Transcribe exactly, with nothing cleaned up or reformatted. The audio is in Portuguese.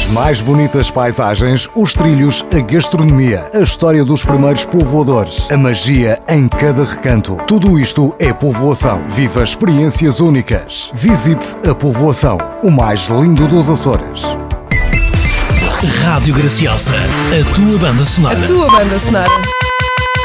As mais bonitas paisagens, os trilhos, a gastronomia, a história dos primeiros povoadores, a magia em cada recanto. Tudo isto é povoação. Viva experiências únicas. Visite a povoação, o mais lindo dos Açores. Rádio Graciosa, a tua banda sonora. A tua banda sonora.